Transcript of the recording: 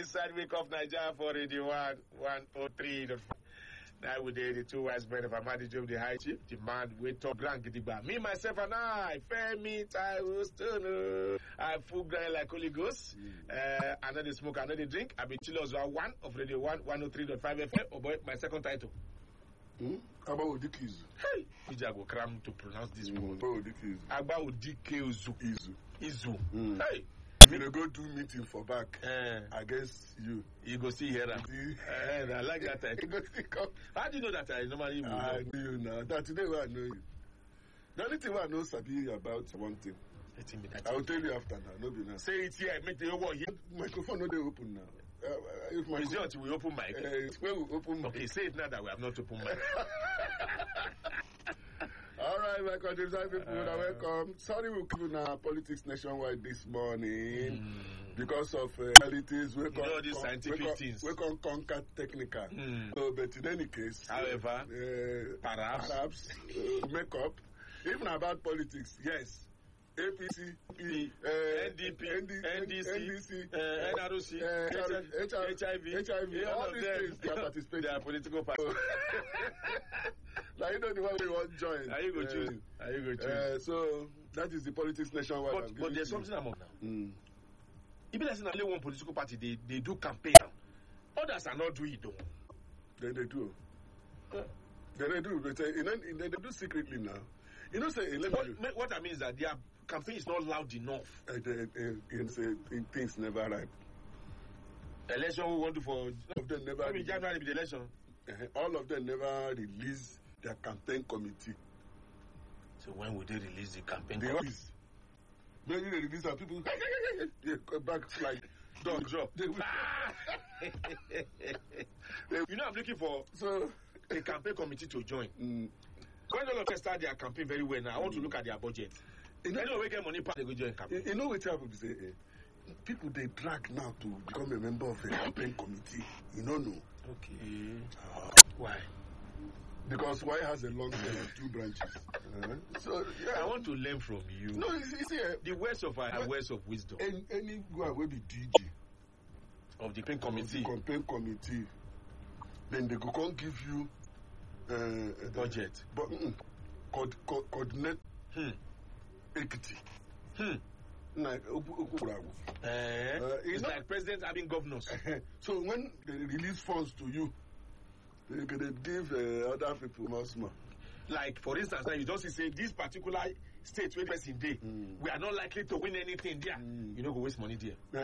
inside Wake Up Nigeria for Radio 103. Now we did the two wise men of Amadi Job, the high chief, the man we talk grand gidigba. Me, myself, and I, Femi, Taiwo, Stone, I full grind like Holy Ghost. I know the smoke, I know the drink. I be Chilos one of Radio 103.5 FM. Oh boy, my second title. Agba Odikizu. Hey, Ija go cram to pronounce this word. Agba Odikizu. Izu. Hey. If you go do meeting for back against you, you go see here. I like that title. How do you know that I normally will? I know you now. That today I know you. The only thing I know Sabi about one thing. I will tell you after now. No be now. Say it here. Make the whole here. Microphone no dey open now. If my result we open mic. When we open mic. Okay, say it now that we have not open mic. All right, my country people, welcome. Sorry we'll come in politics nationwide this morning because of realities. We all these scientific things. We can conquer technical. So, but in any case, however, perhaps make up. Even about politics, yes. APC, NDP, NDC, NRC, HIV, all these things they are participating. They are political parties. Now you know the one we want to join. Are you going to choose? So that is the politics nationwide. But there's something among now. Even as in only one political party, they do campaign. Others are not doing it though. They do. They do, but they do secretly now. You know, say what I mean is that their campaign is not loud enough. Things never ripe. Election we want to for all of them never. I mean, January be the election. All of them never release their campaign committee. So when will they release the campaign committee? When they release our people, they go back like dog drop. You know, I'm looking for a campaign committee to join. When all of them start their campaign very well now, I want to look at their budget. You know, we get money, they go join campaign. You know what happened? Say, people they drag now to become a member of a campaign committee. You don't know. Okay. Why? Because why has a long tail of 2 branches? So yeah. I want to learn from you. No, you see, the words of our words of wisdom. Any guy will be DG of the campaign committee. Campaign committee. Then they go come give you budget. But coordinate equity. Like it's like president having governors. So when they release funds to you, they give other people more. Like for instance, now you just say this particular state where person day, we are not likely to win anything there. You know, go waste money there.